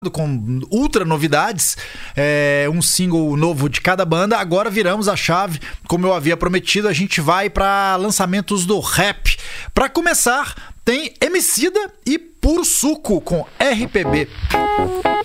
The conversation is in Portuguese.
com ultra novidades, um single novo de cada banda. Agora viramos a chave, como eu havia prometido, a gente vai para lançamentos do rap. Para começar, tem Emicida e Puro Suco com RPB.